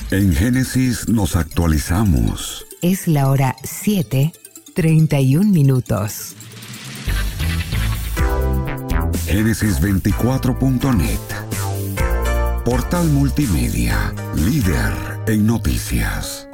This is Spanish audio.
En Génesis nos actualizamos. Es la hora 7:31. Génesis24.net. Portal multimedia, líder en noticias.